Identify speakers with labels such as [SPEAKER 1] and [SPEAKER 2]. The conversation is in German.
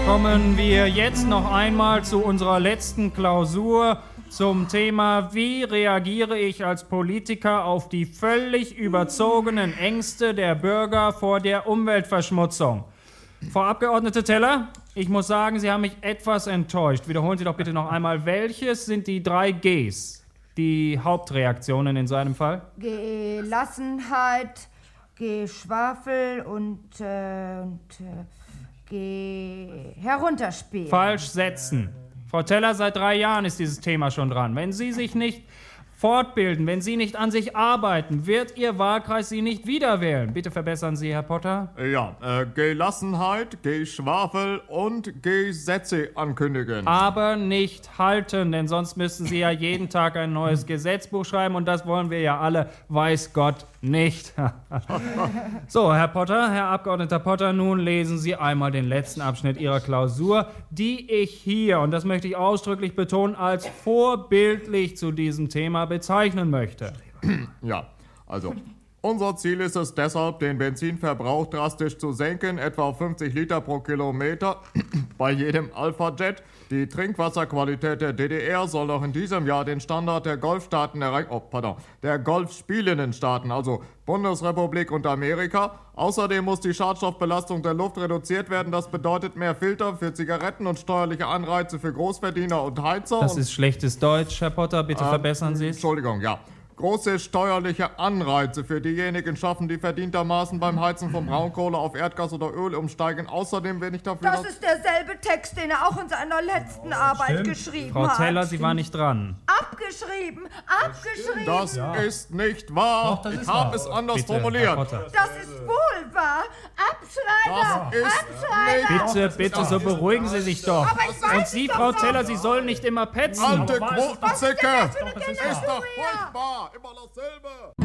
[SPEAKER 1] Kommen wir jetzt noch einmal zu unserer letzten Klausur zum Thema: Wie reagiere ich als Politiker auf die völlig überzogenen Ängste der Bürger vor der Umweltverschmutzung? Frau Abgeordnete Teller, ich muss sagen, Sie haben mich etwas enttäuscht. Wiederholen Sie doch bitte noch einmal, welches sind die 3 Gs, die Hauptreaktionen in so einem Fall?
[SPEAKER 2] Gelassenheit, Geschwafel und herunterspielen.
[SPEAKER 1] Falsch setzen. Frau Teller, seit 3 Jahren ist dieses Thema schon dran. Wenn Sie sich nicht fortbilden, wenn Sie nicht an sich arbeiten, wird Ihr Wahlkreis Sie nicht wiederwählen. Bitte verbessern Sie, Herr Potter.
[SPEAKER 3] Ja, Gelassenheit, Geschwafel und Gesetze ankündigen.
[SPEAKER 1] Aber nicht halten, denn sonst müssten Sie ja jeden Tag ein neues Gesetzbuch schreiben und das wollen wir ja alle, weiß Gott, nicht. So, Herr Potter, Herr Abgeordneter Potter, nun lesen Sie einmal den letzten Abschnitt Ihrer Klausur, die ich hier, und das möchte ich ausdrücklich betonen, als vorbildlich zu diesem Thema bezeichnen möchte.
[SPEAKER 3] Ja, also, unser Ziel ist es deshalb, den Benzinverbrauch drastisch zu senken, etwa auf 50 Liter pro Kilometer bei jedem Alpha-Jet. Die Trinkwasserqualität der DDR soll noch in diesem Jahr den Standard der Golfstaaten der Golfspielenden Staaten, also Bundesrepublik und Amerika. Außerdem muss die Schadstoffbelastung der Luft reduziert werden. Das bedeutet mehr Filter für Zigaretten und steuerliche Anreize für Großverdiener und Heizer.
[SPEAKER 1] Das ist schlechtes Deutsch, Herr Potter, bitte verbessern Sie es.
[SPEAKER 3] Entschuldigung, ja. Große steuerliche Anreize für diejenigen schaffen, die verdientermaßen beim Heizen von Braunkohle auf Erdgas oder Öl umsteigen. Außerdem bin ich dafür...
[SPEAKER 2] Das ist derselbe Text, den er auch in seiner letzten Arbeit geschrieben hat.
[SPEAKER 1] Frau Teller, Sie war nicht dran.
[SPEAKER 2] Abgeschrieben!
[SPEAKER 3] Das ist nicht wahr.
[SPEAKER 4] Doch, das ist
[SPEAKER 3] ich habe
[SPEAKER 4] wahr.
[SPEAKER 3] es anders
[SPEAKER 1] Bitte,
[SPEAKER 3] formuliert.
[SPEAKER 1] Herr Potter.
[SPEAKER 2] Das ist wohl wahr! Abschreiber!
[SPEAKER 3] Das ist
[SPEAKER 2] Abschreiber!
[SPEAKER 1] Bitte, so beruhigen Sie sich doch.
[SPEAKER 2] Aber ich weiß
[SPEAKER 1] Und Sie,
[SPEAKER 2] nicht,
[SPEAKER 1] Frau
[SPEAKER 2] doch,
[SPEAKER 1] Teller, Sie sollen nicht immer petzen.
[SPEAKER 3] alte
[SPEAKER 4] Aber was ist
[SPEAKER 3] Quotenzicke.
[SPEAKER 2] das für eine
[SPEAKER 3] Ist doch furchtbar. Immer dasselbe.